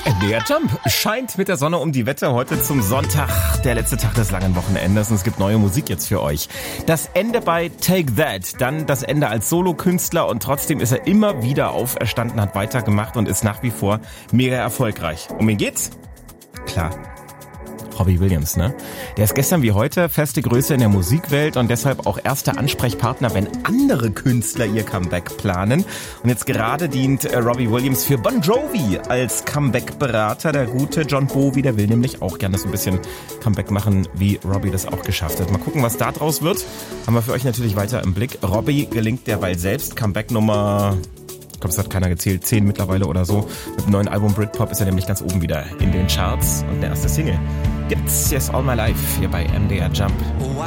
Der Jump scheint mit der Sonne um die Wette heute zum Sonntag, der letzte Tag des langen Wochenendes, und es gibt neue Musik jetzt für euch. Das Ende bei Take That, dann das Ende als Solokünstler, und trotzdem ist er immer wieder auferstanden, hat weitergemacht und ist nach wie vor mega erfolgreich. Um wen geht's? Klar. Robbie Williams, ne? Der ist gestern wie heute feste Größe in der Musikwelt und deshalb auch erster Ansprechpartner, wenn andere Künstler ihr Comeback planen. Und jetzt gerade dient Robbie Williams für Bon Jovi als Comeback-Berater. Der gute John Bowie, der will nämlich auch gerne so ein bisschen Comeback machen, wie Robbie das auch geschafft hat. Mal gucken, was da draus wird. Haben wir für euch natürlich weiter im Blick. Robbie gelingt derweil selbst. Comeback-Nummer, ich glaube, es hat keiner gezählt, 10 mittlerweile oder so. Mit dem neuen Album Britpop ist er nämlich ganz oben wieder in den Charts. Und der erste Single gibt's Yes All My Life hier bei MDR Jump.